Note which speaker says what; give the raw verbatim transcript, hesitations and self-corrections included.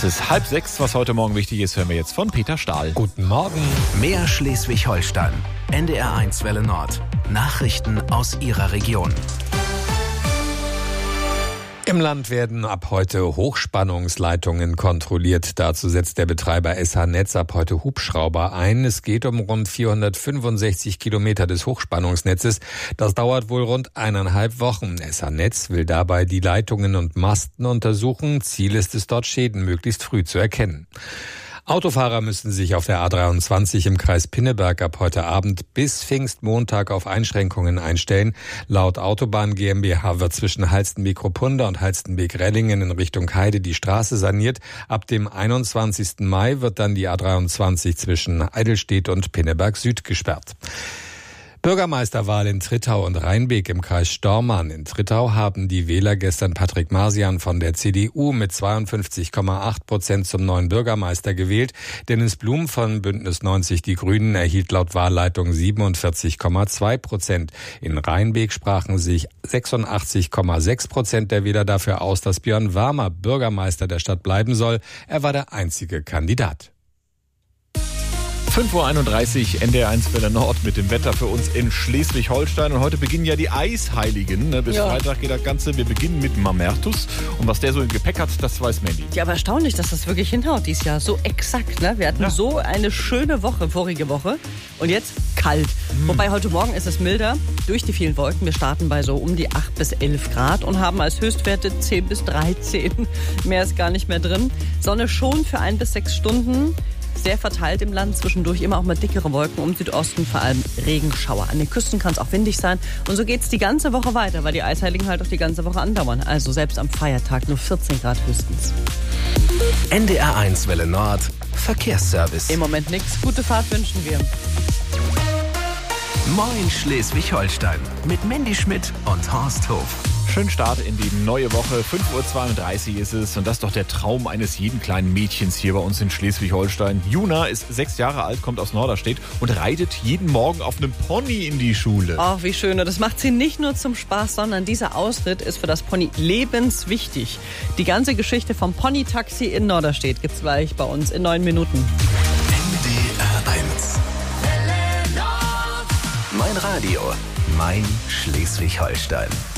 Speaker 1: Es ist halb sechs, was heute Morgen wichtig ist, hören wir jetzt von Peter Stahl.
Speaker 2: Guten Morgen.
Speaker 3: Mehr Schleswig-Holstein. N D R eins Welle Nord. Nachrichten aus Ihrer Region.
Speaker 2: Im Land werden ab heute Hochspannungsleitungen kontrolliert. Dazu setzt der Betreiber S H-Netz ab heute Hubschrauber ein. Es geht um rund vierhundertfünfundsechzig Kilometer des Hochspannungsnetzes. Das dauert wohl rund eineinhalb Wochen. S H-Netz will dabei die Leitungen und Masten untersuchen. Ziel ist es, dort Schäden möglichst früh zu erkennen. Autofahrer müssen sich auf der A dreiundzwanzig im Kreis Pinneberg ab heute Abend bis Pfingstmontag auf Einschränkungen einstellen. Laut Autobahn GmbH wird zwischen Halstenbek-Ruppunda und Halstenbek-Rellingen in Richtung Heide die Straße saniert. Ab dem einundzwanzigsten Mai wird dann die A dreiundzwanzig zwischen Eidelstedt und Pinneberg Süd gesperrt. Bürgermeisterwahl in Trittau und Rheinbek im Kreis Stormarn. In Trittau haben die Wähler gestern Patrick Marsian von der C D U mit zweiundfünfzig Komma acht Prozent zum neuen Bürgermeister gewählt. Dennis Blum von Bündnis neunzig Die Grünen erhielt laut Wahlleitung siebenundvierzig Komma zwei Prozent. In Rheinbek sprachen sich sechsundachtzig Komma sechs Prozent der Wähler dafür aus, dass Björn Warmer Bürgermeister der Stadt bleiben soll. Er war der einzige Kandidat.
Speaker 1: fünf Uhr einunddreißig, N D R eins Welle Nord mit dem Wetter für uns in Schleswig-Holstein. Und heute beginnen ja die Eisheiligen. Ne? Bis ja. Freitag geht das Ganze. Wir beginnen mit Mamertus. Und was der so im Gepäck hat, das weiß Mandy.
Speaker 4: Ja, aber erstaunlich, dass das wirklich hinhaut dieses Jahr. So exakt. Ne? Wir hatten ja. so eine schöne Woche, vorige Woche. Und jetzt kalt. Hm. Wobei heute Morgen ist es milder durch die vielen Wolken. Wir starten bei so um die acht bis elf Grad und haben als Höchstwerte zehn bis dreizehn. Mehr ist gar nicht mehr drin. Sonne schon für ein bis sechs Stunden. Sehr verteilt im Land, zwischendurch immer auch mal dickere Wolken, um Südosten vor allem Regenschauer. An den Küsten kann es auch windig sein. Und so geht es die ganze Woche weiter, weil die Eisheiligen halt auch die ganze Woche andauern. Also selbst am Feiertag nur vierzehn Grad höchstens.
Speaker 3: N D R eins Welle Nord, Verkehrsservice.
Speaker 4: Im Moment nichts. Gute Fahrt wünschen wir.
Speaker 3: Moin Schleswig-Holstein mit Mandy Schmidt und Horst Hof.
Speaker 1: Schönen Start in die neue Woche. fünf Uhr zweiunddreißig ist es. Und das ist doch der Traum eines jeden kleinen Mädchens hier bei uns in Schleswig-Holstein. Juna ist sechs Jahre alt, kommt aus Norderstedt und reitet jeden Morgen auf einem Pony in die Schule.
Speaker 4: Ach, wie schön. Und das macht sie nicht nur zum Spaß, sondern dieser Ausritt ist für das Pony lebenswichtig. Die ganze Geschichte vom Pony-Taxi in Norderstedt gibt's gleich bei uns in neun Minuten.
Speaker 3: N D R eins. Mein Radio, mein Schleswig-Holstein.